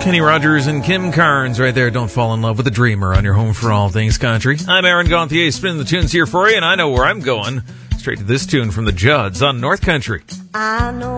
Kenny Rogers and Kim Carnes right there. Don't fall in love with a dreamer on your home for all things country. I'm Aaron Gauthier, spinning the tunes here for you, and I know where I'm going. Straight to this tune from the Judds on North Country. I know